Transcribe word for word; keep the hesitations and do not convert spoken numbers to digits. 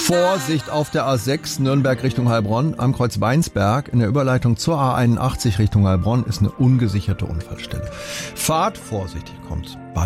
Vorsicht auf der A sechs Nürnberg Richtung Heilbronn am Kreuz Weinsberg in der Überleitung zur A einundachtzig Richtung Heilbronn ist eine ungesicherte Unfallstelle. Fahrt vorsichtig, kommt bald.